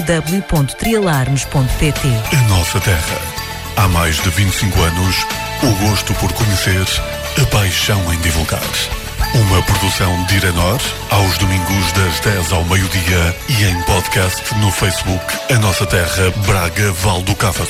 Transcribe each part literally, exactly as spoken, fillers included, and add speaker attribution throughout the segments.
Speaker 1: w w w ponto trialarmes ponto p t.
Speaker 2: A nossa terra. Há mais de vinte e cinco anos, o gosto por conhecer, a paixão em divulgar. Uma produção de Irenor, aos domingos das dez ao meio-dia e em podcast no Facebook A Nossa Terra, Braga, Val do Cávado.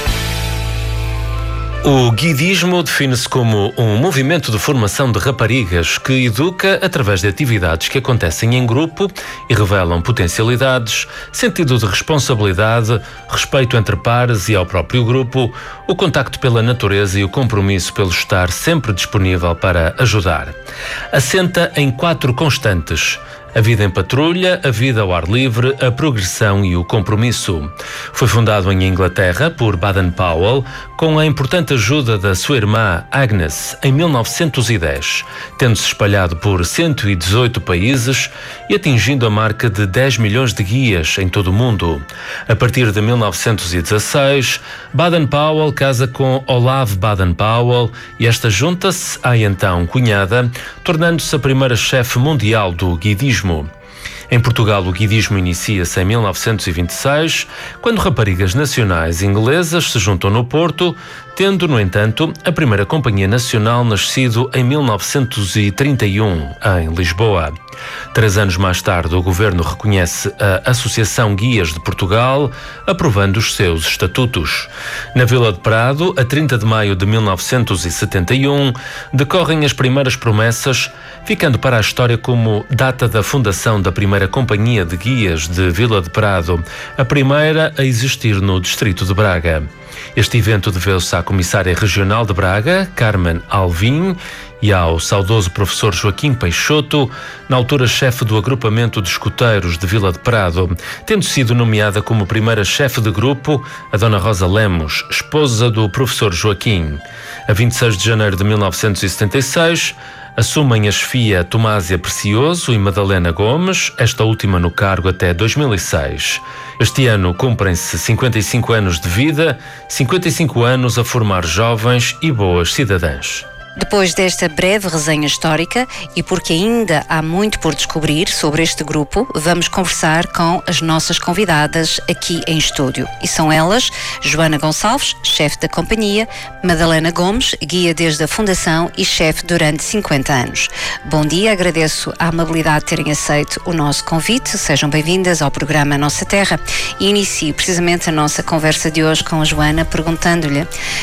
Speaker 3: O guidismo define-se como um movimento de formação de raparigas que educa através de atividades que acontecem em grupo e revelam potencialidades, sentido de responsabilidade, respeito entre pares e ao próprio grupo, o contacto pela natureza e o compromisso pelo estar sempre disponível para ajudar. Assenta em quatro constantes: a vida em patrulha, a vida ao ar livre, a progressão e o compromisso. Foi fundado em Inglaterra por Baden-Powell com a importante ajuda da sua irmã Agnes em mil novecentos e dez, tendo-se espalhado por cento e dezoito países e atingindo a marca de dez milhões de guias em todo o mundo. A partir de mil novecentos e dezasseis, Baden-Powell casa com Olav Baden-Powell e esta junta-se à então cunhada, tornando-se a primeira chefe mundial do guidismo. Em Portugal, o guidismo inicia-se em mil novecentos e vinte e seis, quando raparigas nacionais inglesas se juntam no Porto, tendo, no entanto, a primeira companhia nacional nascido em mil novecentos e trinta e um, em Lisboa. Três anos mais tarde, o Governo reconhece a Associação Guias de Portugal, aprovando os seus estatutos. Na Vila de Prado, a trinta de maio de mil novecentos e setenta e um, decorrem as primeiras promessas, ficando para a história como data da fundação da primeira Companhia de Guias de Vila de Prado, a primeira a existir no distrito de Braga. Este evento deveu-se à Comissária Regional de Braga, Carmen Alvim, e ao saudoso professor Joaquim Peixoto, na altura chefe do agrupamento de escuteiros de Vila de Prado, tendo sido nomeada como primeira chefe de grupo a Dona Rosa Lemos, esposa do professor Joaquim. A vinte e seis de janeiro de mil novecentos e setenta e seis, assumem a chefia Tomásia Precioso e Madalena Gomes, esta última no cargo até dois mil e seis. Este ano cumprem-se cinquenta e cinco anos de vida, cinquenta e cinco anos a formar jovens e boas cidadãs.
Speaker 4: Depois desta breve resenha histórica, e porque ainda há muito por descobrir sobre este grupo, vamos conversar com as nossas convidadas aqui em estúdio. E são elas: Joana Gonçalves, chefe da companhia; Madalena Gomes, guia desde a fundação e chefe durante cinquenta anos. Bom dia, agradeço a amabilidade de terem aceito o nosso convite. Sejam bem-vindas ao programa Nossa Terra. E inicio precisamente a nossa conversa de hoje com a Joana, perguntando-lhe,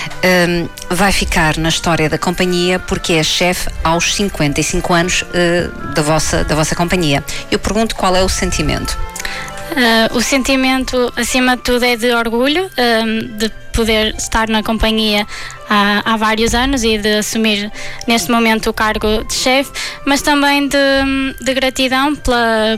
Speaker 4: um, vai ficar na história da companhia porque é chefe aos cinquenta e cinco anos uh, da, vossa, da vossa companhia. Eu pergunto qual é o sentimento.
Speaker 5: Uh, o sentimento, acima de tudo, é de orgulho um, de poder estar na companhia há, há vários anos e de assumir neste momento o cargo de chefe, mas também de, de gratidão pela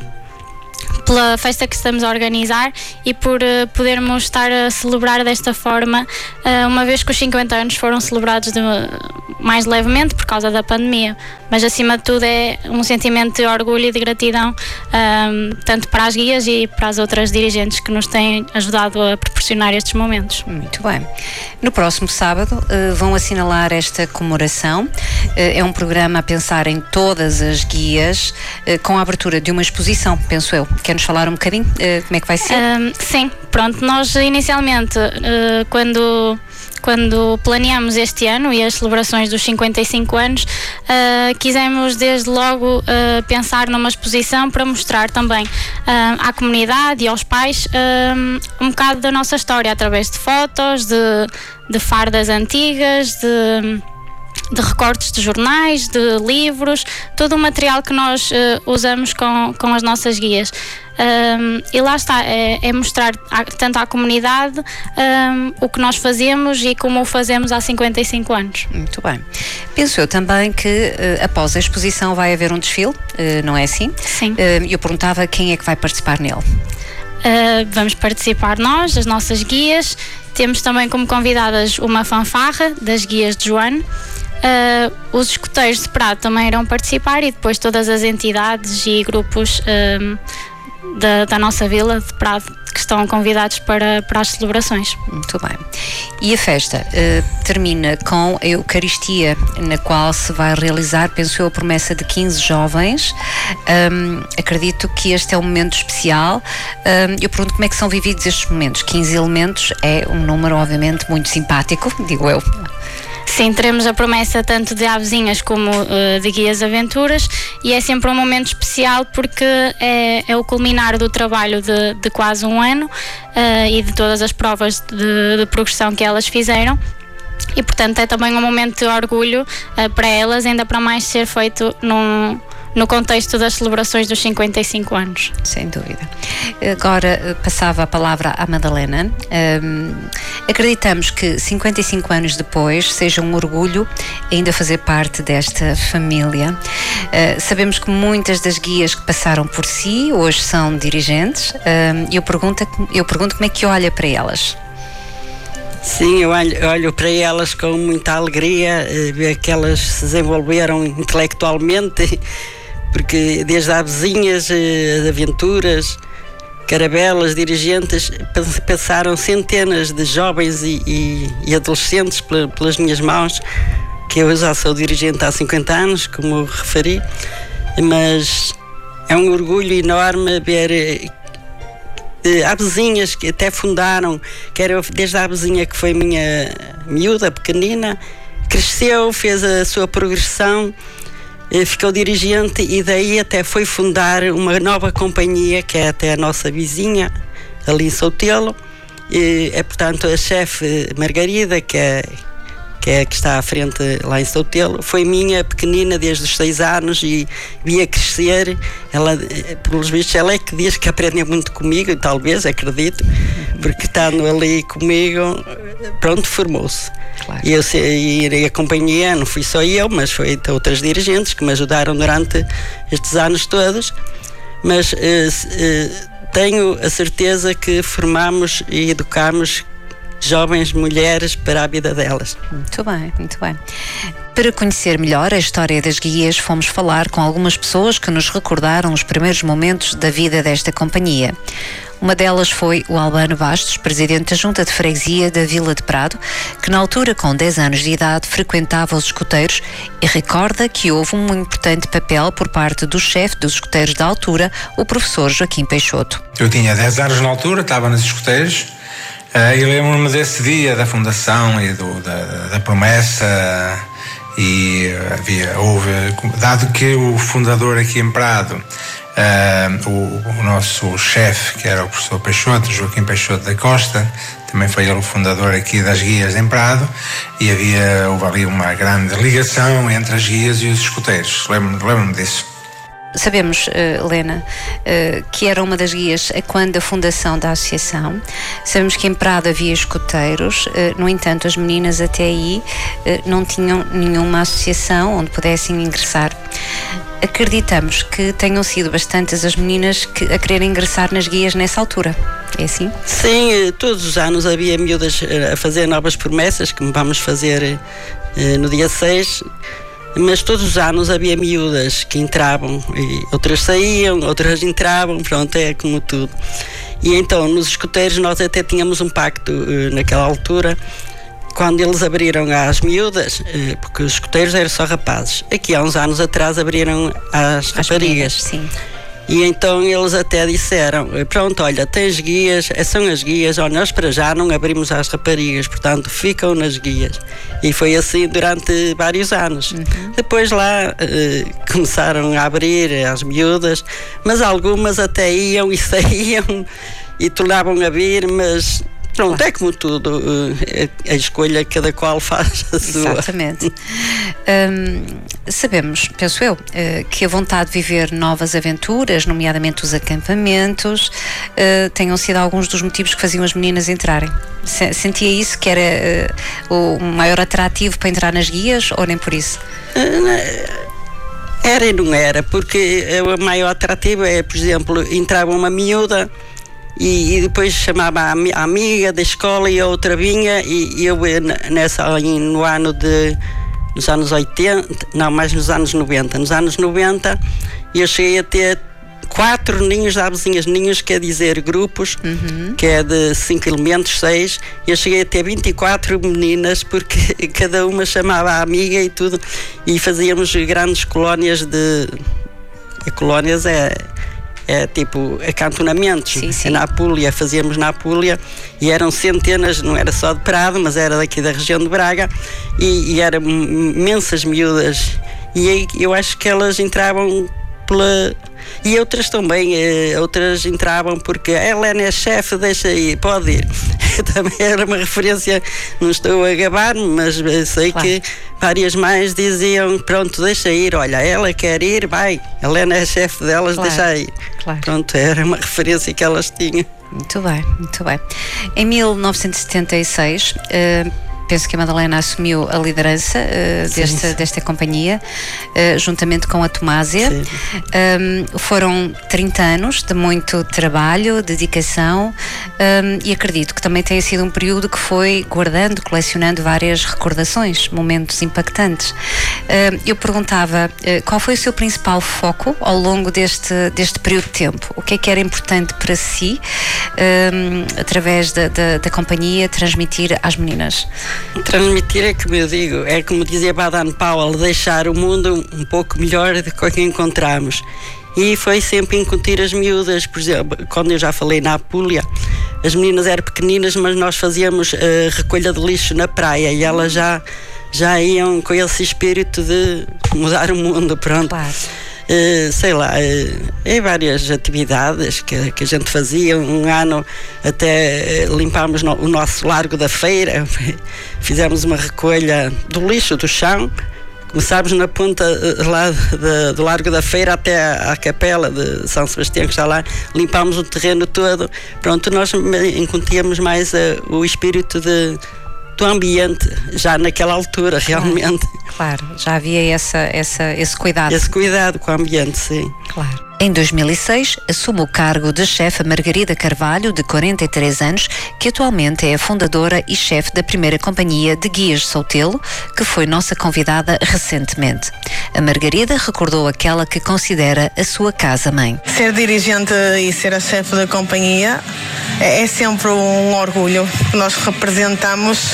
Speaker 5: pela festa que estamos a organizar e por uh, podermos estar a celebrar desta forma, uh, uma vez que os cinquenta anos foram celebrados de, uh, mais levemente por causa da pandemia. Mas acima de tudo é um sentimento de orgulho e de gratidão, um, tanto para as guias e para as outras dirigentes que nos têm ajudado a proporcionar estes momentos.
Speaker 4: Muito bem. No próximo sábado uh, vão assinalar esta comemoração. Uh, é um programa a pensar em todas as guias, uh, com a abertura de uma exposição, penso eu. Quer-nos falar um bocadinho uh, como é que vai ser?
Speaker 5: Um, sim, pronto, nós inicialmente uh, quando, quando planeamos este ano e as celebrações dos cinquenta e cinco anos, uh, quisemos desde logo uh, pensar numa exposição para mostrar também uh, à comunidade e aos pais uh, um bocado da nossa história através de fotos, de, de fardas antigas, de de recortes de jornais, de livros, todo o material que nós uh, usamos com, com as nossas guias. Um, e lá está, é, é mostrar a, tanto à comunidade um, o que nós fazemos e como o fazemos há cinquenta e cinco anos.
Speaker 4: Muito bem. Penso eu também que uh, após a exposição vai haver um desfile, uh, não é assim?
Speaker 5: Sim.
Speaker 4: Uh, eu perguntava quem é que vai participar nele.
Speaker 5: Uh, vamos participar nós, as nossas guias. Temos também como convidadas uma fanfarra das guias de Joana. Uh, os escuteiros de Prado também irão participar e depois todas as entidades e grupos uh, da, da nossa vila de Prado que estão convidados para, para as celebrações.
Speaker 4: Muito bem. E a festa uh, termina com a Eucaristia, na qual se vai realizar, penso eu, a promessa de quinze jovens. Um, acredito que este é um momento especial. Um, eu pergunto como é que são vividos estes momentos. quinze elementos é um número, obviamente, muito simpático, digo eu.
Speaker 5: Sim, teremos a promessa tanto de avezinhas como uh, de guias aventuras, e é sempre um momento especial porque é, é o culminar do trabalho de, de quase um ano uh, e de todas as provas de, de progressão que elas fizeram. E portanto é também um momento de orgulho uh, para elas, ainda para mais ser feito num, no contexto das celebrações dos cinquenta e cinco anos.
Speaker 4: Sem dúvida. Agora passava a palavra à Madalena. Um, acreditamos que cinquenta e cinco anos depois seja um orgulho ainda fazer parte desta família. Uh, sabemos que muitas das guias que passaram por si hoje são dirigentes. Uh, eu, pergunto, eu pergunto como é que olha para elas.
Speaker 6: Sim, eu olho, olho para elas com muita alegria, ver que elas se desenvolveram intelectualmente, porque desde avezinhas, as aventuras, carabelas, dirigentes, passaram centenas de jovens e, e, e adolescentes pelas minhas mãos, que eu já sou dirigente há cinquenta anos, como referi, mas é um orgulho enorme ver avezinhas que até fundaram, que era desde a avezinha que foi minha miúda, pequenina, cresceu, fez a sua progressão, ficou dirigente e daí até foi fundar uma nova companhia, que é até a nossa vizinha, ali em Soutelo. E é, portanto, a chefe Margarida, que é que é que está à frente lá em Soutelo, foi minha pequenina desde os seis anos e via crescer. Ela, pelos vistos, ela é que diz que aprendeu muito comigo, talvez, acredito, porque estando ali comigo, pronto, formou-se. Claro. E, eu, e a companhia, não fui só eu, mas foi outras dirigentes que me ajudaram durante estes anos todos, mas eh, eh, tenho a certeza que formamos e educamos jovens mulheres para a vida delas.
Speaker 4: Muito bem, muito bem. Para conhecer melhor a história das guias, fomos falar com algumas pessoas que nos recordaram os primeiros momentos da vida desta companhia. Uma delas foi o Albano Bastos, presidente da Junta de Freguesia da Vila de Prado, que na altura, com dez anos de idade, frequentava os escoteiros e recorda que houve um importante papel por parte do chefe dos escoteiros da altura, o professor Joaquim Peixoto.
Speaker 7: Eu tinha dez anos na altura, estava nos escoteiros. Uh, e lembro-me desse dia da fundação e do, da, da promessa, e havia, houve, dado que o fundador aqui em Prado, uh, o, o nosso chefe, que era o professor Peixoto, Joaquim Peixoto da Costa, também foi ele o fundador aqui das guias em Prado, e havia, houve ali uma grande ligação entre as guias e os escoteiros, lembro-me, lembro-me disso.
Speaker 4: Sabemos, uh, Lena, uh, que era uma das guias quando da fundação da associação. Sabemos que em Prado havia escoteiros, uh, no entanto as meninas até aí uh, não tinham nenhuma associação onde pudessem ingressar. Acreditamos que tenham sido bastantes as meninas que, a quererem ingressar nas guias nessa altura. É assim?
Speaker 6: Sim, todos os anos havia miúdas a fazer novas promessas, como vamos fazer uh, no dia seis. Mas todos os anos havia miúdas que entravam e outras saíam, outras entravam, pronto, é como tudo. E então nos escoteiros nós até tínhamos um pacto uh, naquela altura, quando eles abriram às miúdas, uh, porque os escoteiros eram só rapazes. Aqui há uns anos atrás abriram às raparigas.
Speaker 4: Sim.
Speaker 6: E então eles até disseram, pronto, olha, tens guias, são as guias, olha, nós para já não abrimos às raparigas, portanto ficam nas guias. E foi assim durante vários anos. Uhum. Depois lá eh, começaram a abrir às miúdas, mas algumas até iam e saíam e tornavam a vir, mas pronto, é como tudo, a escolha cada qual faz a sua.
Speaker 4: Exatamente. Hum, sabemos, penso eu, que a vontade de viver novas aventuras, nomeadamente os acampamentos, tenham sido alguns dos motivos que faziam as meninas entrarem. Sentia isso, que era o maior atrativo para entrar nas guias, ou nem por isso?
Speaker 6: Era e não era, porque o maior atrativo é, por exemplo, entrava uma miúda E, e depois chamava a, a amiga da escola e a outra vinha, e, e eu nessa, no ano de nos anos oitenta, não, mais nos anos noventa, nos anos noventa eu cheguei a ter quatro ninhos de avezinhas. Ninhos quer dizer grupos, uhum. que é de cinco elementos, seis. Eu cheguei a ter vinte e quatro meninas, porque cada uma chamava a amiga e tudo, e fazíamos grandes colónias de... Colónias é... É tipo acantonamentos. Sim, sim. Na Apulia, fazíamos na Apulia e eram centenas, não era só de Prado, mas era daqui da região de Braga, e, e eram imensas miúdas, e aí eu acho que elas entravam pela... E outras também, eh, outras entravam porque a Helena é chefe, deixa aí, pode ir. Também era uma referência, não estou a gabar-me, mas sei claro. que várias mais diziam, pronto, deixa ir, olha, ela quer ir, vai, a Helena é chefe delas, claro. deixa ir. Claro. Pronto, era uma referência que elas tinham.
Speaker 4: Muito bem, muito bem. Em mil novecentos e setenta e seis, uh, penso que a Madalena assumiu a liderança uh, sim, desta, sim. desta companhia, uh, juntamente com a Tomásia. Um, foram trinta anos de muito trabalho, dedicação, um, e acredito que também tenha sido um período que foi guardando, colecionando várias recordações, momentos impactantes. Uh, eu perguntava uh, qual foi o seu principal foco ao longo deste, deste período de tempo? O que é que era importante para si, um, através da, da, da companhia, transmitir às meninas?
Speaker 6: Transmitir é como eu digo, é como dizia Baden Powell, deixar o mundo um pouco melhor do que encontramos. E foi sempre incutir as miúdas. Por exemplo, quando eu já falei na Apulia, as meninas eram pequeninas, mas nós fazíamos uh, recolha de lixo na praia, e elas já, já iam com esse espírito de mudar o mundo, pronto. Claro. Uh, sei lá, uh, em várias atividades que, que a gente fazia. Um ano até uh, limpámos no, o nosso Largo da Feira, fizemos uma recolha do lixo do chão. Começámos na ponta uh, lá de, do Largo da Feira até à, à capela de São Sebastião, que está lá, limpámos o terreno todo. Pronto, nós incutíamos mais uh, o espírito de do ambiente, já naquela altura, realmente.
Speaker 4: Claro, claro, já havia essa, essa, esse cuidado.
Speaker 6: Esse cuidado com o ambiente, sim.
Speaker 4: Claro. Em dois mil e seis, assume o cargo de chefe a Margarida Carvalho, de quarenta e três anos, que atualmente é a fundadora e chefe da primeira companhia de guias de Soutelo, que foi nossa convidada recentemente. A Margarida recordou aquela que considera a sua casa-mãe.
Speaker 8: Ser dirigente e ser a chefe da companhia é, é sempre um orgulho. Nós representamos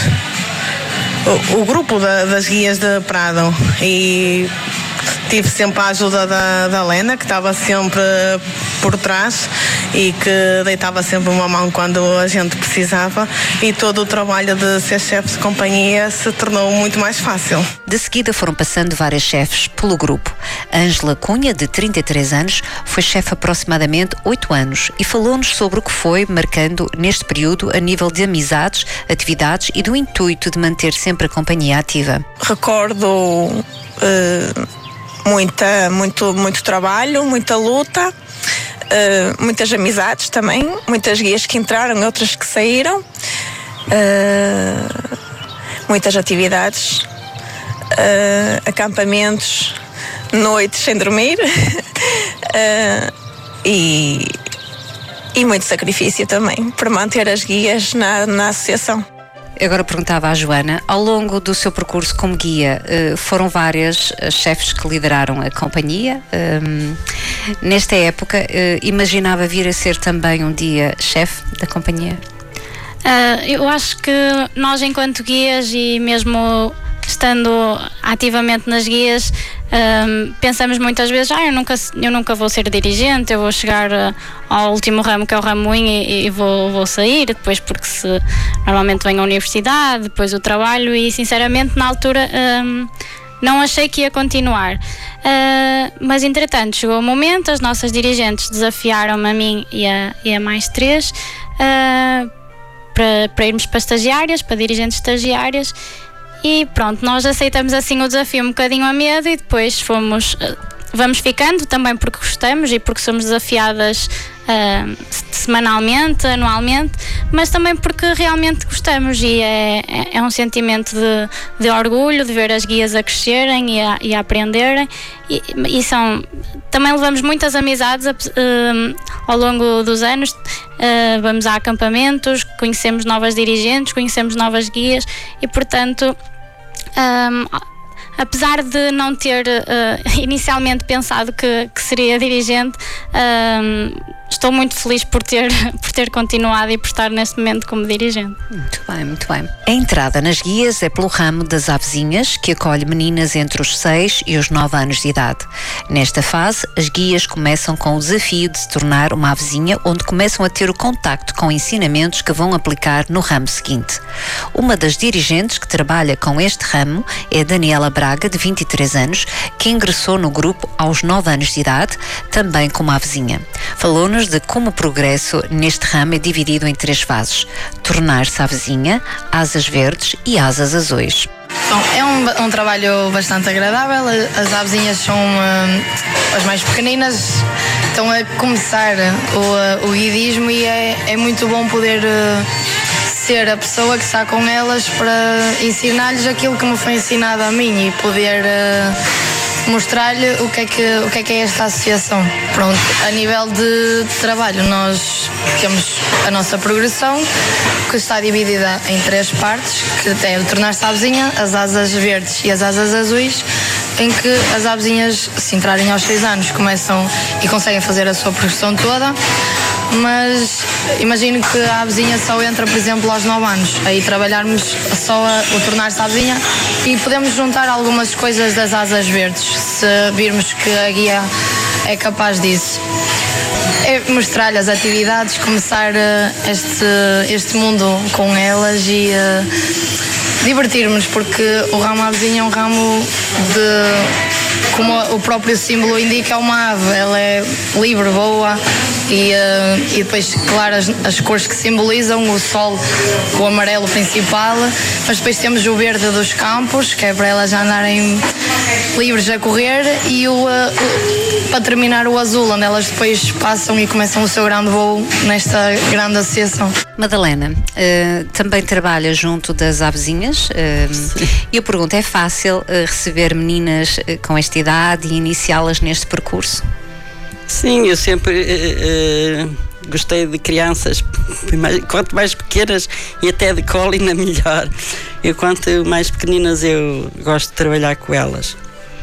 Speaker 8: o, o grupo da, das guias de Prado, e tive sempre a ajuda da, da Helena, que estava sempre por trás e que deitava sempre uma mão quando a gente precisava, e todo o trabalho de ser chefe de companhia se tornou muito mais fácil.
Speaker 4: De seguida foram passando várias chefes pelo grupo. Ângela Cunha, de trinta e três anos, foi chefe aproximadamente oito anos e falou-nos sobre o que foi marcando neste período a nível de amizades, atividades e do intuito de manter sempre a companhia ativa.
Speaker 8: Recordo uh, muita, muito, muito trabalho, muita luta, uh, muitas amizades também, muitas guias que entraram, outras que saíram, uh, muitas atividades, uh, acampamentos, noites sem dormir, uh, e, e muito sacrifício também para manter as guias na, na associação.
Speaker 4: Agora perguntava à Joana, ao longo do seu percurso como guia, foram várias chefes que lideraram a companhia. Nesta época, imaginava vir a ser também um dia chefe da companhia?
Speaker 5: Uh, eu acho que nós, enquanto guias, e mesmo estando ativamente nas guias, um, pensamos muitas vezes, ah, eu nunca, eu nunca vou ser dirigente, eu vou chegar uh, ao último ramo, que é o ramo um, e, e vou, vou sair depois, porque se normalmente vem a universidade, depois o trabalho, e sinceramente na altura um, não achei que ia continuar. Uh, mas entretanto chegou o momento, as nossas dirigentes desafiaram-me, a mim e a, e a mais três, uh, para, para irmos para estagiárias, para dirigentes estagiárias. E pronto, nós aceitamos assim o desafio um bocadinho a medo, e depois fomos, vamos ficando também porque gostamos e porque somos desafiadas uh, semanalmente, anualmente, mas também porque realmente gostamos, e é, é, é um sentimento de, de orgulho de ver as guias a crescerem e a, e a aprenderem, e, e são, também levamos muitas amizades uh, ao longo dos anos. Uh, vamos a acampamentos, conhecemos novas dirigentes, conhecemos novas guias, e portanto um, apesar de não ter uh, inicialmente pensado que, que seria dirigente, uh, estou muito feliz por ter, por ter continuado e por estar neste momento como dirigente.
Speaker 4: Muito bem, muito bem. A entrada nas guias é pelo ramo das avezinhas, que acolhe meninas entre os seis e os nove anos de idade. Nesta fase, as guias começam com o desafio de se tornar uma avezinha, onde começam a ter o contacto com ensinamentos que vão aplicar no ramo seguinte. Uma das dirigentes que trabalha com este ramo é Daniela Braga, de vinte e três anos, que ingressou no grupo aos nove anos de idade, também como avezinha. Falou-nos de como o progresso neste ramo é dividido em três fases: tornar-se avezinha, asas verdes e asas azuis.
Speaker 9: Bom, é um, um trabalho bastante agradável. As avezinhas são uh, as mais pequeninas, estão a começar o, o guidismo e é, é muito bom poder uh, ser a pessoa que está com elas para ensinar-lhes aquilo que me foi ensinado a mim e poder uh, mostrar-lhe o que, é que, o que é que é esta associação. Pronto, a nível de trabalho nós temos a nossa progressão, que está dividida em três partes, que é o tornar-se avezinha, as asas verdes e as asas azuis, em que as avezinhas, se entrarem aos seis anos, começam e conseguem fazer a sua progressão toda, mas imagino que a avezinha só entra, por exemplo, aos nove anos, aí trabalharmos só a, o tornar-se avezinha e podemos juntar algumas coisas das asas verdes, se virmos que a guia é capaz disso. É mostrar-lhe as atividades, começar uh, este, este mundo com elas e uh, divertir-nos, porque o ramo avezinha é um ramo de, como o próprio símbolo indica, é uma ave, ela é livre, voa e, uh, e depois, claro, as, as cores que simbolizam, o sol, o amarelo principal, mas depois temos o verde dos campos, que é para elas já andarem livres a correr, e o, uh, o, para terminar, o azul, onde elas depois passam e começam o seu grande voo nesta grande associação.
Speaker 4: Madalena, uh, também trabalha junto das avezinhas uh, e eu pergunto, é fácil uh, receber meninas uh, com esta idade e iniciá-las neste percurso?
Speaker 6: Sim, eu sempre uh, uh, gostei de crianças, quanto mais pequenas e até de colo ainda melhor. E quanto mais pequeninas eu gosto de trabalhar com elas.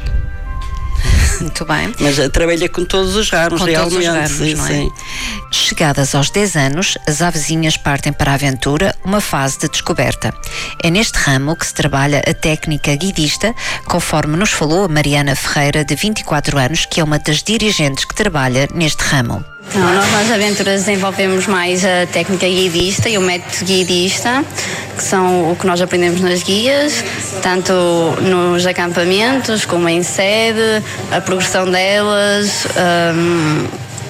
Speaker 4: Muito bem.
Speaker 6: Mas trabalha com todos os ramos,
Speaker 4: com
Speaker 6: realmente.
Speaker 4: Todos os ramos,
Speaker 6: sim,
Speaker 4: não é?
Speaker 6: sim.
Speaker 4: Chegadas aos dez anos, as avezinhas partem para a aventura, uma fase de descoberta. É neste ramo que se trabalha a técnica guidista, conforme nos falou a Mariana Ferreira, de vinte e quatro anos, que é uma das dirigentes que trabalha neste ramo.
Speaker 10: Não, nós nas aventuras desenvolvemos mais a técnica guidista e o método guidista, que são o que nós aprendemos nas guias, tanto nos acampamentos como em sede, a progressão delas. Um,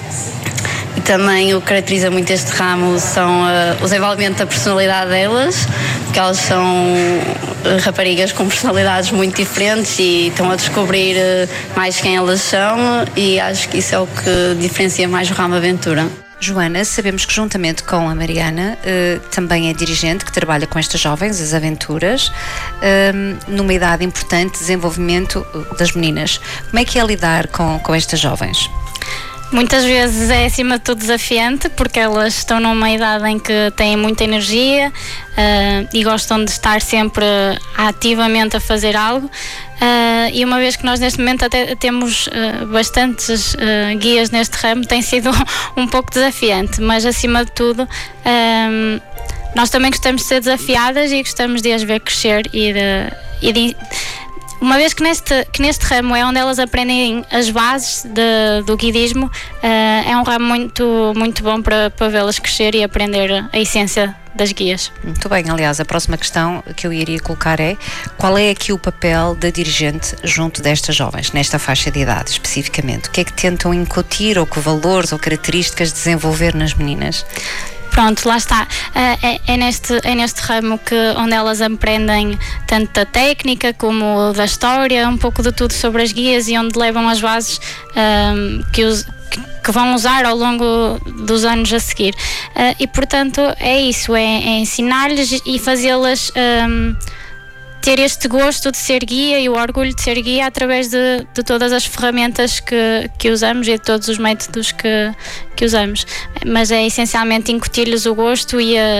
Speaker 10: e também o que caracteriza muito este ramo são uh, o desenvolvimento da personalidade delas, porque elas são raparigas com personalidades muito diferentes e estão a descobrir mais quem elas são, e acho que isso é o que diferencia mais o ramo aventura.
Speaker 4: Joana, sabemos que juntamente com a Mariana uh, também é dirigente que trabalha com estas jovens, as aventuras, uh, numa idade importante de desenvolvimento das meninas. Como é que é lidar com, com estas jovens?
Speaker 5: Muitas vezes é acima de tudo desafiante, porque elas estão numa idade em que têm muita energia uh, e gostam de estar sempre ativamente a fazer algo. Uh, e uma vez que nós neste momento até temos uh, bastantes uh, guias neste ramo, tem sido um pouco desafiante, mas acima de tudo uh, nós também gostamos de ser desafiadas e gostamos de as ver crescer e de, e de uma vez que neste, que neste ramo é onde elas aprendem as bases de, do guidismo, uh, é um ramo muito, muito bom para, para vê-las crescer e aprender a essência das guias.
Speaker 4: Muito bem, aliás, a próxima questão que eu iria colocar é: qual é aqui o papel da dirigente junto destas jovens, nesta faixa de idade especificamente? O que é que tentam incutir, ou que valores ou características desenvolver nas meninas?
Speaker 5: Pronto, lá está. É, é, neste, é neste ramo que, onde elas aprendem tanto da técnica como da história, um pouco de tudo sobre as guias, e onde levam as bases um, que, os, que, que vão usar ao longo dos anos a seguir. Uh, e, portanto, é isso, é, é ensinar-lhes e fazê-las um, ter este gosto de ser guia e o orgulho de ser guia através de, de todas as ferramentas que, que usamos e de todos os métodos que, que usamos. Mas é essencialmente incutir-lhes o gosto e a,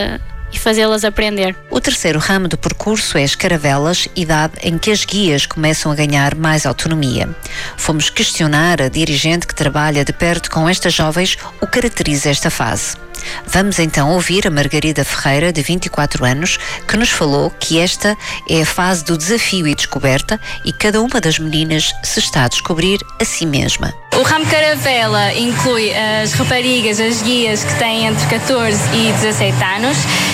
Speaker 5: e fazê-las aprender.
Speaker 4: O terceiro ramo do percurso é as caravelas, idade em que as guias começam a ganhar mais autonomia. Fomos questionar a dirigente que trabalha de perto com estas jovens o que caracteriza esta fase. Vamos então ouvir a Margarida Ferreira, de vinte e quatro anos, que nos falou que esta é a fase do desafio e descoberta e cada uma das meninas se está a descobrir a si mesma.
Speaker 11: O ramo caravela inclui as raparigas, as guias que têm entre catorze e dezassete anos.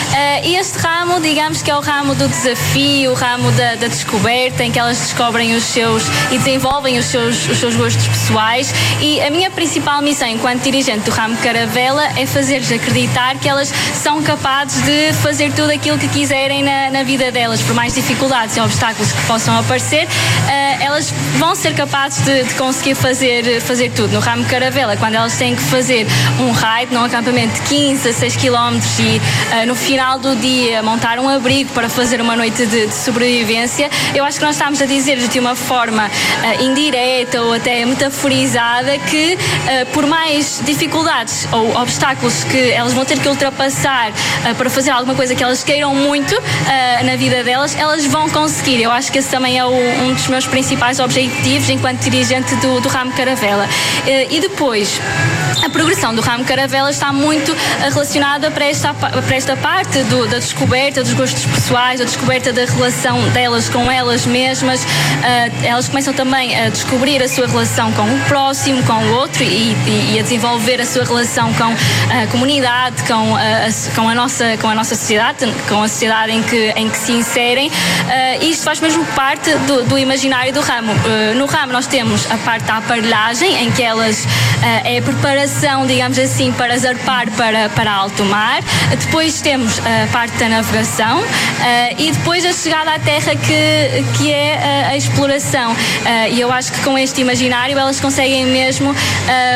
Speaker 11: E este ramo, digamos que é o ramo do desafio, o ramo da, da descoberta, em que elas descobrem os seus e desenvolvem os seus, os seus gostos pessoais. E a minha principal missão enquanto dirigente do ramo caravela é fazer-lhes acreditar que elas são capazes de fazer tudo aquilo que quiserem na, na vida delas, por mais dificuldades e obstáculos que possam aparecer, uh, elas vão ser capazes de, de conseguir fazer, fazer tudo. No ramo caravela, quando elas têm que fazer um ride num acampamento de quinze a seis quilómetros e uh, no final do dia montar um abrigo para fazer uma noite de, de sobrevivência, eu acho que nós estamos a dizer de uma forma uh, indireta ou até metaforizada que uh, por mais dificuldades ou obstáculos que elas vão ter que ultrapassar uh, para fazer alguma coisa que elas queiram muito uh, na vida delas, elas vão conseguir. Eu acho que esse também é o, um dos meus principais objetivos enquanto dirigente do, do ramo caravela. Uh, e depois, a progressão do ramo caravela está muito relacionada para esta, para esta parte do, da descoberta dos gostos pessoais, da descoberta da relação delas com elas mesmas. Uh, elas começam também a descobrir a sua relação com o próximo, com o outro e, e, e a desenvolver a sua relação com a comunidade, com a, com a, nossa, com a nossa sociedade, com a sociedade em que, em que se inserem. Uh, isto faz mesmo parte do, do imaginário do ramo. Uh, no ramo nós temos a parte da aparelhagem, em que elas uh, é a preparação, digamos assim, para zarpar para, para alto mar. Depois temos a parte da navegação uh, e depois a chegada à terra que, que é a, a exploração. Uh, e eu acho que com este imaginário elas conseguem mesmo uh,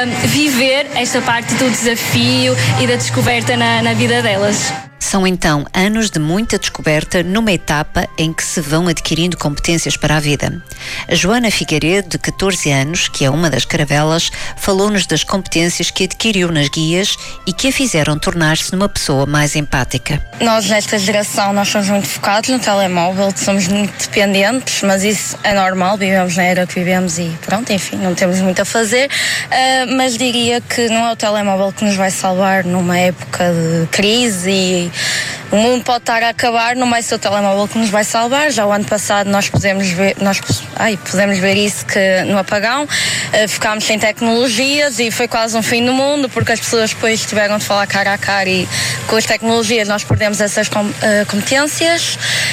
Speaker 11: viver esta parte do desafio e da descoberta na, na vida delas.
Speaker 4: São então anos de muita descoberta numa etapa em que se vão adquirindo competências para a vida. A Joana Figueiredo, de catorze anos, que é uma das caravelas, falou-nos das competências que adquiriu nas guias e que a fizeram tornar-se numa pessoa mais empática.
Speaker 9: Nós, nesta geração, nós somos muito focados no telemóvel, somos muito dependentes, mas isso é normal, vivemos na era que vivemos e pronto, enfim, não temos muito a fazer, uh, mas diria que não é o telemóvel que nos vai salvar numa época de crise e o mundo pode estar a acabar, não vai ser o telemóvel que nos vai salvar. Já o ano passado nós podemos ver, nós, ai, podemos ver isso que no apagão uh, ficámos sem tecnologias e foi quase um fim do mundo, porque as pessoas depois tiveram de falar cara a cara e com as tecnologias nós perdemos essas com, uh, competências.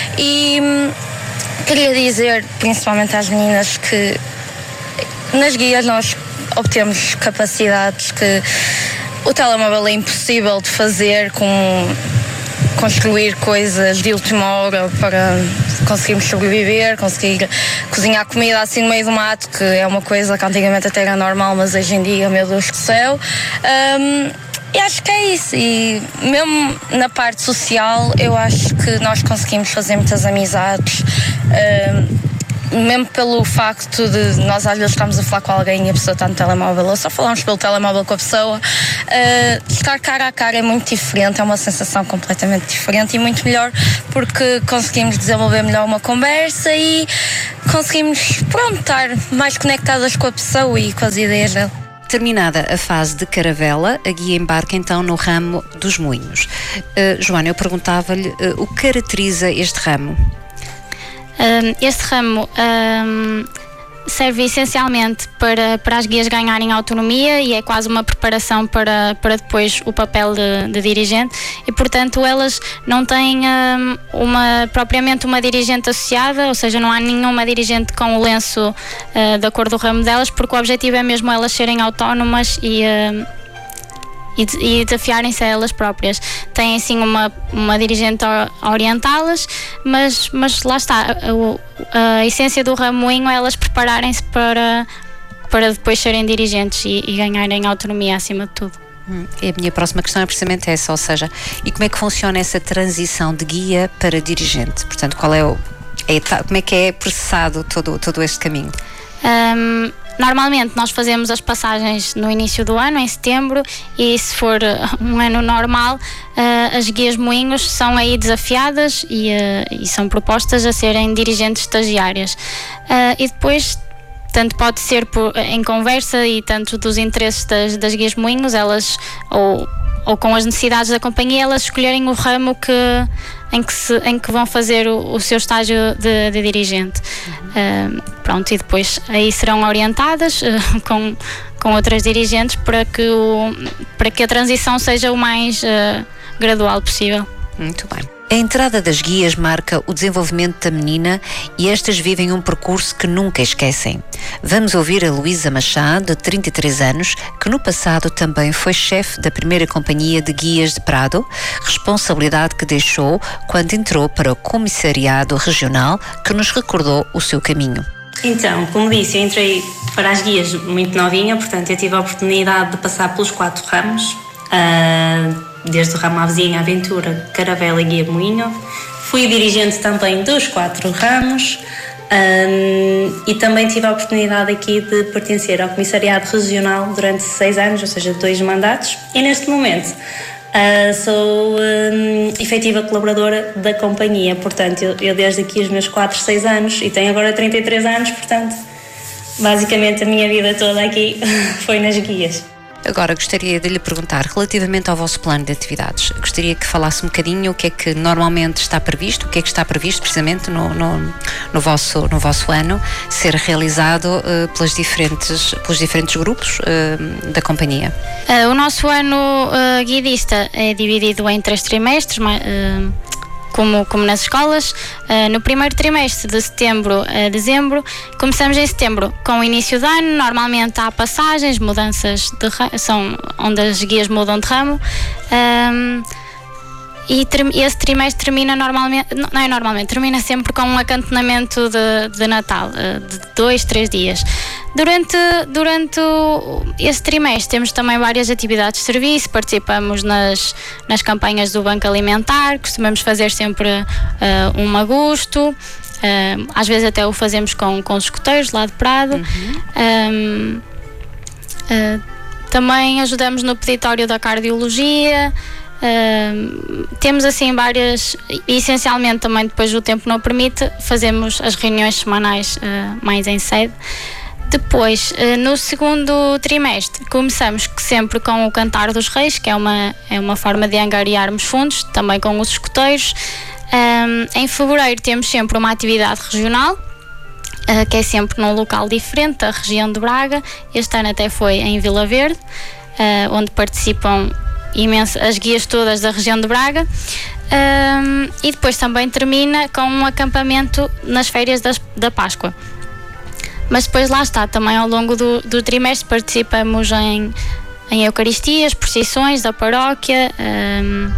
Speaker 9: E hum, queria dizer principalmente às meninas que nas guias nós obtemos capacidades que o telemóvel é impossível de fazer, com construir coisas de última hora para conseguirmos sobreviver, conseguir cozinhar comida assim no meio do mato, que é uma coisa que antigamente até era normal, mas hoje em dia, meu Deus do céu. Um, e acho que é isso. E mesmo na parte social, eu acho que nós conseguimos fazer muitas amizades. Um, mesmo pelo facto de nós às vezes estamos a falar com alguém e a pessoa está no telemóvel ou só falamos pelo telemóvel com a pessoa, uh, estar cara a cara é muito diferente, é uma sensação completamente diferente e muito melhor, porque conseguimos desenvolver melhor uma conversa e conseguimos, pronto, estar mais conectadas com a pessoa e com as ideias dela.
Speaker 4: Terminada a fase de caravela, a guia embarca então no ramo dos moinhos. Uh, Joana, eu perguntava-lhe uh, o que caracteriza este ramo?
Speaker 5: Este ramo um, serve essencialmente para, para as guias ganharem autonomia e é quase uma preparação para, para depois o papel de, de dirigente e, portanto, elas não têm um, uma, propriamente uma dirigente associada, ou seja, não há nenhuma dirigente com o lenço uh, da cor do ramo delas, porque o objetivo é mesmo elas serem autónomas e... Uh, e desafiarem-se a elas próprias. Têm sim uma, uma dirigente a orientá-las, mas, mas lá está, a, a, a essência do ramoinho é elas prepararem-se para, para depois serem dirigentes e, e ganharem autonomia acima de tudo.
Speaker 4: Hum, e a minha próxima questão é precisamente essa, ou seja, e como é que funciona essa transição de guia para dirigente? Portanto, qual é o, é, como é que é processado todo, todo este caminho?
Speaker 5: Um, normalmente nós fazemos as passagens no início do ano, em setembro, e se for um ano normal, uh, as guias moinhos são aí desafiadas e, uh, e são propostas a serem dirigentes estagiárias. Uh, e depois, tanto pode ser por, em conversa e tanto dos interesses das, das guias moinhos, elas, ou, ou com as necessidades da companhia, elas escolherem o ramo que, em, que se, em que vão fazer o, o seu estágio de, de dirigente. Uhum. Uh, pronto, e depois aí serão orientadas uh, com, com outras dirigentes para que, o, para que a transição seja o mais uh, gradual possível.
Speaker 4: Muito bem. A entrada das guias marca o desenvolvimento da menina e estas vivem um percurso que nunca esquecem. Vamos ouvir a Luísa Machado, de trinta e três anos, que no passado também foi chefe da primeira companhia de guias de Prado, responsabilidade que deixou quando entrou para o comissariado regional, que nos recordou o seu caminho.
Speaker 12: Então, como disse, eu entrei para as guias muito novinha, portanto eu tive a oportunidade de passar pelos quatro ramos, uh, desde o ramo Avezinha, Aventura, Caravela e Guia Moinho. Fui dirigente também dos quatro ramos um, e também tive a oportunidade aqui de pertencer ao comissariado regional durante seis anos, ou seja, dois mandatos, e neste momento uh, sou um, efetiva colaboradora da companhia, portanto eu, eu desde aqui os meus quatro, seis anos e tenho agora trinta e três anos, portanto basicamente a minha vida toda aqui foi nas guias.
Speaker 4: Agora gostaria de lhe perguntar, relativamente ao vosso plano de atividades, gostaria que falasse um bocadinho o que é que normalmente está previsto, o que é que está previsto precisamente no, no, no, vosso, no vosso ano ser realizado uh, pelas diferentes, pelos diferentes grupos uh, da companhia.
Speaker 5: Uh, o nosso ano uh, guidista é dividido em três trimestres, uh, Como, como nas escolas. Uh, no primeiro trimestre, de setembro a dezembro, começamos em setembro com o início do ano. Normalmente há passagens, mudanças de ramo, são onde as guias mudam de ramo. Um, e ter, esse trimestre termina normalmente, não é normalmente, termina sempre com um acantonamento de, de Natal, uh, de dois, três dias. Durante, durante o, esse trimestre temos também várias atividades de serviço, participamos nas, nas campanhas do Banco Alimentar, costumamos fazer sempre uh, um agosto, uh, às vezes até o fazemos com, com os escoteiros lá de Prado. Uhum. Um, uh, também ajudamos no peditório da cardiologia. Uh, temos assim várias, e essencialmente também depois o tempo não permite, fazemos as reuniões semanais uh, mais em sede. Depois, no segundo trimestre, começamos sempre com o Cantar dos Reis, que é uma, é uma forma de angariarmos fundos, também com os escoteiros. Um, em fevereiro temos sempre uma atividade regional, uh, que é sempre num local diferente, da região de Braga. Este ano até foi em Vila Verde, uh, onde participam imenso, as guias todas da região de Braga. Um, e depois também termina com um acampamento nas férias das, da Páscoa. Mas depois lá está, também ao longo do, do trimestre participamos em, em Eucaristias, procissões da paróquia, um,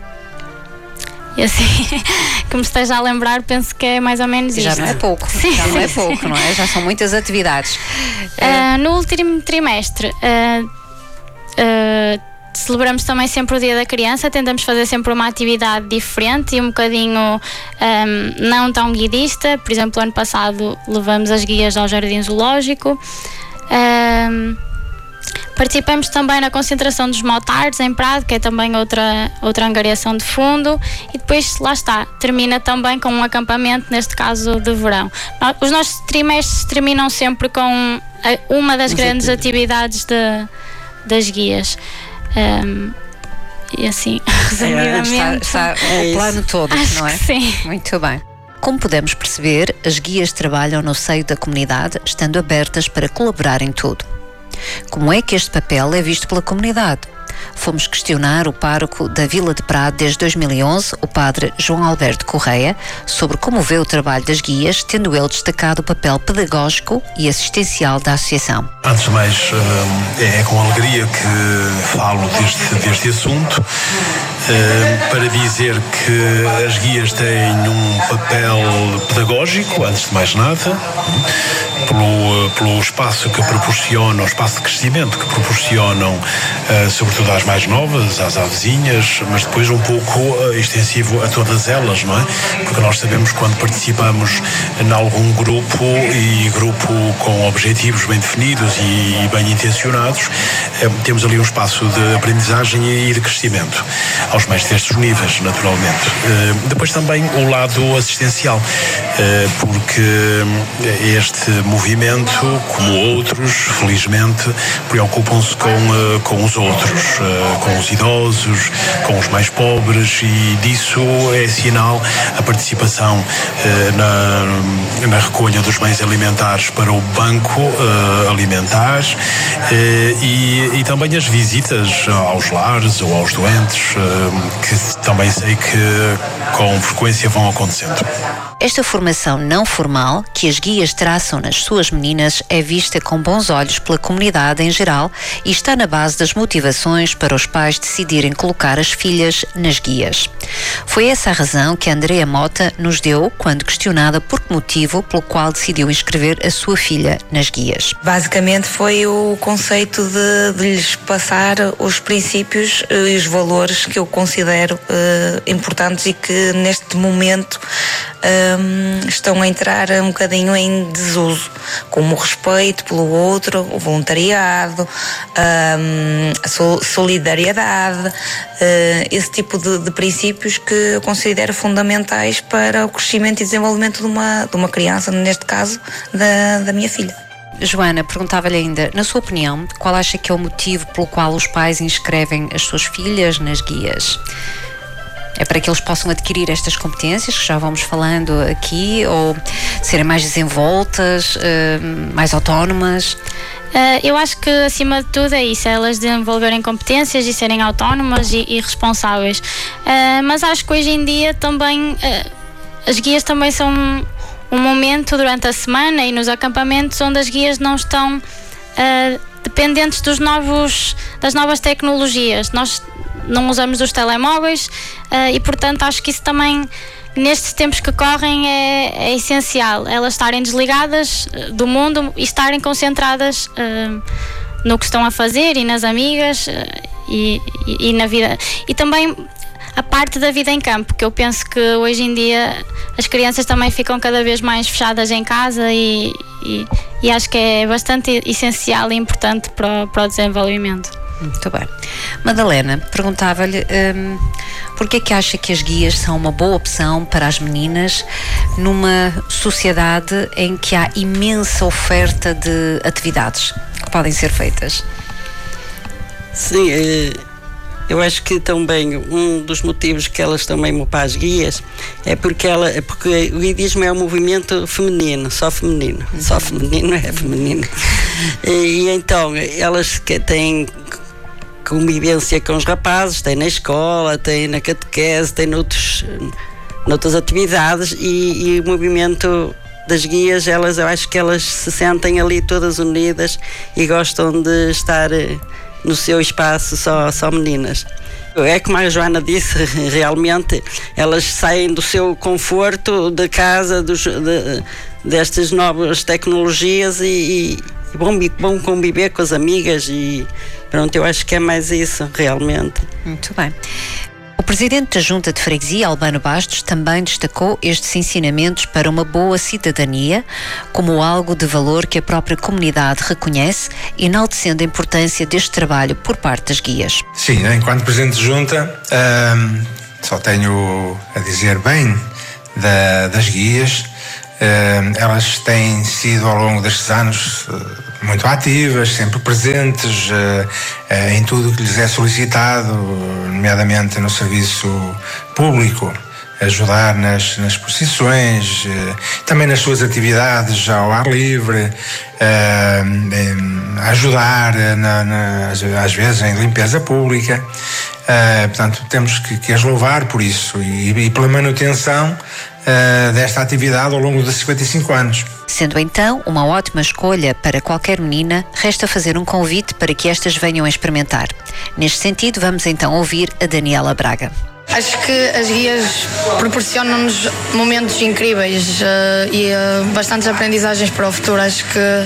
Speaker 5: e assim, que me esteja a lembrar, penso que é mais ou menos
Speaker 4: já
Speaker 5: isto.
Speaker 4: Já não é pouco,
Speaker 5: sim,
Speaker 4: já
Speaker 5: sim,
Speaker 4: não é
Speaker 5: sim.
Speaker 4: pouco, não é? Já são muitas atividades.
Speaker 5: Uh, no último trimestre, uh, uh, celebramos também sempre o Dia da Criança, tentamos fazer sempre uma atividade diferente e um bocadinho um, não tão guidista. Por exemplo, ano passado levamos as guias ao Jardim Zoológico. Um, participamos também na concentração dos motards em Prado, que é também outra, outra angariação de fundo, e depois lá está, termina também com um acampamento, neste caso de verão. Os nossos trimestres terminam sempre com uma das grandes atividades de, das guias. Um, e assim, resumidamente,
Speaker 4: está, está é o plano todo,
Speaker 5: acho
Speaker 4: não é?
Speaker 5: Que sim.
Speaker 4: Muito bem. Como podemos perceber, as guias trabalham no seio da comunidade, estando abertas para colaborar em tudo. Como é que este papel é visto pela comunidade? Fomos questionar o pároco da Vila de Prado desde dois mil e onze, o padre João Alberto Correia, sobre como vê o trabalho das guias, tendo ele destacado o papel pedagógico e assistencial da associação.
Speaker 13: Antes de mais, é com alegria que falo deste, deste assunto, para dizer que as guias têm um papel pedagógico, antes de mais nada, pelo, pelo espaço que proporcionam, o espaço de crescimento que proporcionam, uh, sobretudo às mais novas, às avezinhas, mas depois um pouco uh, extensivo a todas elas, não é? Porque nós sabemos quando participamos em algum grupo e grupo com objetivos bem definidos e bem intencionados, uh, temos ali um espaço de aprendizagem e de crescimento, aos mais diversos níveis, naturalmente. Uh, depois também o lado assistencial, uh, porque este movimento, como outros, felizmente, preocupam-se com, uh, com os outros, uh, com os idosos, com os mais pobres, e disso é sinal a participação uh, na, na recolha dos bens alimentares para o banco uh, alimentar uh, e, e também as visitas aos lares ou aos doentes, uh, que também sei que com frequência vão acontecendo.
Speaker 4: Esta formação não formal que as guias traçam nas suas meninas é vista com bons olhos pela comunidade em geral e está na base das motivações para os pais decidirem colocar as filhas nas guias. Foi essa a razão que a Andrea Mota nos deu quando questionada por que motivo pelo qual decidiu inscrever a sua filha nas guias.
Speaker 14: Basicamente foi o conceito de, de lhes passar os princípios e os valores que eu considero uh, importantes e que neste momento Um, estão a entrar um bocadinho em desuso, como o respeito pelo outro, o voluntariado, um, a solidariedade, uh, esse tipo de, de princípios que eu considero fundamentais para o crescimento e desenvolvimento de uma, de uma criança, neste caso da, da minha filha.
Speaker 4: Joana, perguntava-lhe ainda, na sua opinião, qual acha que é o motivo pelo qual os pais inscrevem as suas filhas nas guias? É para que eles possam adquirir estas competências que já vamos falando aqui, ou serem mais desenvoltas, mais autónomas?
Speaker 5: Uh, eu acho que acima de tudo é isso, é elas desenvolverem competências e serem autónomas e, e responsáveis. Uh, mas acho que hoje em dia também uh, as guias também são um, um momento durante a semana e nos acampamentos onde as guias não estão uh, dependentes dos novos, das novas tecnologias. Nós não usamos os telemóveis uh, e, portanto, acho que isso também, nestes tempos que correm, é, é essencial. Elas estarem desligadas do mundo e estarem concentradas uh, no que estão a fazer e nas amigas uh, e, e, e na vida. E também a parte da vida em campo, que eu penso que hoje em dia as crianças também ficam cada vez mais fechadas em casa e, e, e acho que é bastante essencial e importante para, para o desenvolvimento.
Speaker 4: Muito bem. Madalena, perguntava-lhe hum, porque é que acha que as guias são uma boa opção para as meninas numa sociedade em que há imensa oferta de atividades que podem ser feitas?
Speaker 6: Sim, eu acho que também um dos motivos que elas também vão para as guias é porque, ela, é porque o guidismo é um movimento feminino, só feminino, só feminino é feminino. E, e então elas que têm convivência com os rapazes, tem na escola, tem na catequese, tem noutros, noutras atividades e, e o movimento das guias, elas, eu acho que elas se sentem ali todas unidas e gostam de estar no seu espaço só, só meninas. É como a Joana disse, realmente elas saem do seu conforto de casa, dos, de, destas novas tecnologias e, e vão, vão conviver com as amigas e pronto, eu acho que é mais isso, realmente.
Speaker 4: Muito bem. O presidente da Junta de Freguesia, Albano Bastos, também destacou estes ensinamentos para uma boa cidadania como algo de valor que a própria comunidade reconhece, enaltecendo a importância deste trabalho por parte das guias.
Speaker 7: Sim, enquanto presidente de Junta, hum, só tenho a dizer bem da, das guias. Hum, elas têm sido ao longo destes anos muito ativas, sempre presentes uh, uh, em tudo o que lhes é solicitado, nomeadamente no serviço público, ajudar nas, nas procissões, uh, também nas suas atividades ao ar livre, uh, em, ajudar na, na, às vezes em limpeza pública. Uh, portanto, temos que, que as louvar por isso e, e pela manutenção uh, desta atividade ao longo de cinquenta e cinco anos.
Speaker 4: Sendo então uma ótima escolha para qualquer menina, resta fazer um convite para que estas venham a experimentar. Neste sentido, vamos então ouvir a Daniela Braga.
Speaker 9: Acho que as guias proporcionam-nos momentos incríveis uh, e uh, bastantes aprendizagens para o futuro. Acho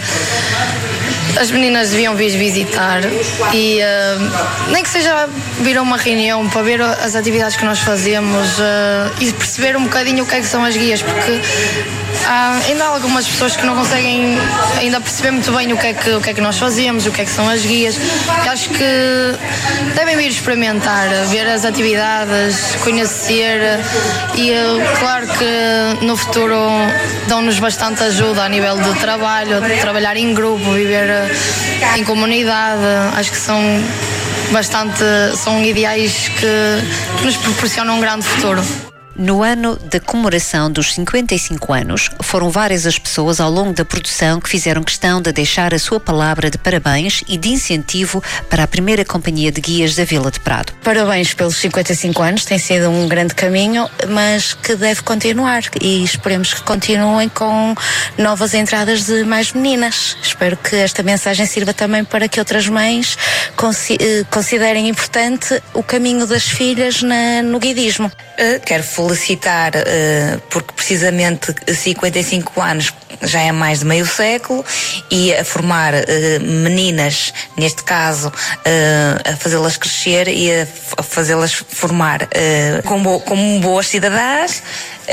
Speaker 9: que as meninas deviam vir visitar e uh, nem que seja vir a uma reunião para ver as atividades que nós fazemos uh, e perceber um bocadinho o que é que são as guias, porque há, ainda há algumas pessoas que não conseguem ainda perceber muito bem o que é que, o que é que nós fazemos, o que é que são as guias. E acho que devem vir experimentar, ver as atividades, conhecer e uh, claro que no futuro dão-nos bastante ajuda a nível de trabalho, de trabalhar em grupo, viver uh, em comunidade. Acho que são bastante, são ideais que, que nos proporcionam um grande futuro.
Speaker 4: No ano da comemoração dos cinquenta e cinco anos, foram várias as pessoas ao longo da produção que fizeram questão de deixar a sua palavra de parabéns e de incentivo para a primeira companhia de guias da Vila de Prado.
Speaker 14: Parabéns pelos cinquenta e cinco anos, tem sido um grande caminho, mas que deve continuar e esperemos que continuem com novas entradas de mais meninas. Espero que esta mensagem sirva também para que outras mães considerem importante o caminho das filhas na, no guidismo. Uh, quero felicitar, uh, porque precisamente cinquenta e cinco anos já é mais de meio século e a formar uh, meninas, neste caso, uh, a fazê-las crescer e a, a fazê-las formar uh, como, como boas cidadãs.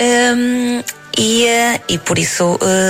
Speaker 14: Um, E, e por isso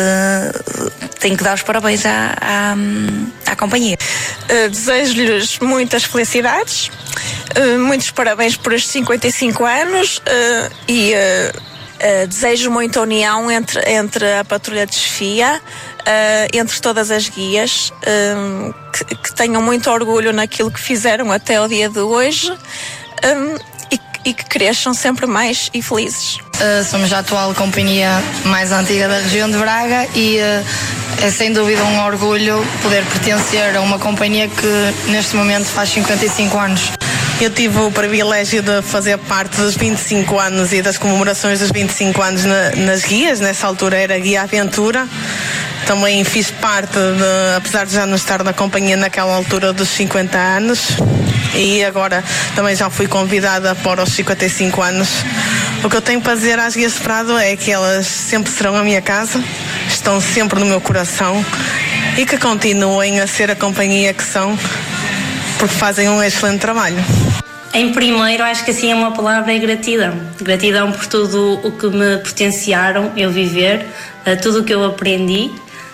Speaker 14: uh, tenho que dar os parabéns à, à, à companhia.
Speaker 15: Uh, desejo-lhes muitas felicidades, uh, muitos parabéns por estes cinquenta e cinco anos uh, e uh, uh, desejo muita união entre, entre a Patrulha de Chefia, uh, entre todas as guias, uh, que, que tenham muito orgulho naquilo que fizeram até o dia de hoje. Um, e que cresçam sempre mais e felizes.
Speaker 9: Uh, somos a atual companhia mais antiga da região de Braga e uh, é sem dúvida um orgulho poder pertencer a uma companhia que neste momento faz cinquenta e cinco anos.
Speaker 8: Eu tive o privilégio de fazer parte dos vinte e cinco anos e das comemorações dos vinte e cinco anos na, nas guias. Nessa altura era Guia Aventura. Também fiz parte, de, apesar de já não estar na companhia naquela altura, dos cinquenta anos. E agora também já fui convidada para os cinquenta e cinco anos. O que eu tenho para dizer às guias de Prado é que elas sempre serão a minha casa, estão sempre no meu coração e que continuem a ser a companhia que são, porque fazem um excelente trabalho.
Speaker 12: Em primeiro, acho que assim é uma palavra, é gratidão. Gratidão por tudo o que me potenciaram eu viver, tudo o que eu aprendi,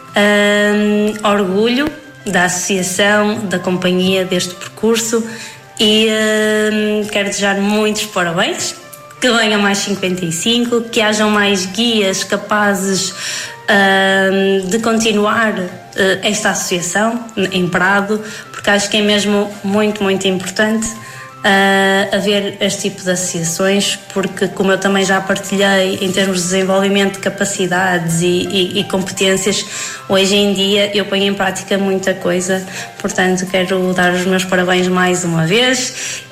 Speaker 12: um, orgulho da associação, da companhia, deste percurso e um, quero desejar muitos parabéns, que venham mais cinquenta e cinco, que hajam mais guias capazes um, de continuar uh, esta associação em Prado, porque acho que é mesmo muito, muito importante uh, haver este tipo de associações, porque como eu também já partilhei em termos de desenvolvimento de capacidades e, e, e competências, hoje em dia eu ponho em prática muita coisa, portanto quero dar os meus parabéns mais uma vez